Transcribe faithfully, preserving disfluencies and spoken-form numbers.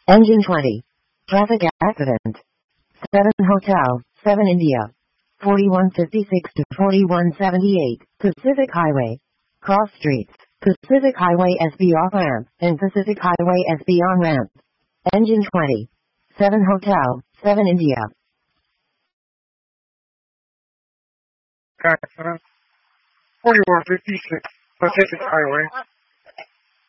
Engine twenty. Traffic accident. seven Hotel, seven India. forty-one fifty-six to forty-one seventy-eight, Pacific Highway. Cross streets, Pacific Highway S B off ramp, and Pacific Highway S B on ramp. Engine twenty. seven Hotel, seven India. Accident. forty-one fifty-six, Pacific Highway.